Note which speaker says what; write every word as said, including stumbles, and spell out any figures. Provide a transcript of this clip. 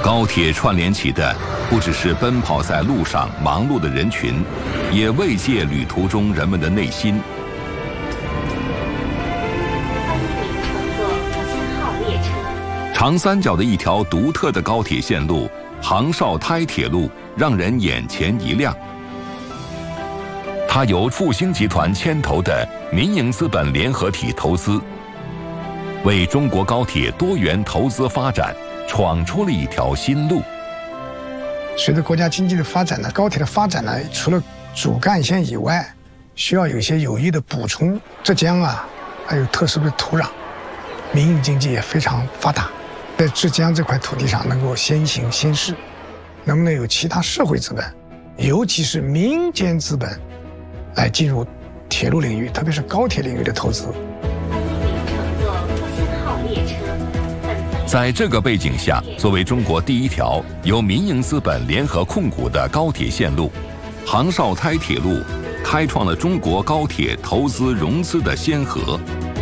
Speaker 1: 高铁串联起的不只是奔跑在路上忙碌的人群，也慰藉旅途中人们的内心。
Speaker 2: 欢迎您乘坐复兴号列车。
Speaker 1: 长三角的一条独特的高铁线路——杭绍胎铁路，让人眼前一亮。它由复兴集团牵头的民营资本联合体投资，为中国高铁多元投资发展闯出了一条新路。
Speaker 3: 随着国家经济的发展呢，高铁的发展呢，除了主干线以外，需要有一些有益的补充。浙江啊，还有特殊的土壤，民营经济也非常发达，在浙江这块土地上能够先行先试，能不能有其他社会资本，尤其是民间资本，来进入铁路领域，特别是高铁领域的投资？
Speaker 1: 在这个背景下，作为中国第一条由民营资本联合控股的高铁线路，杭绍胎铁路开创了中国高铁投资融资的先河。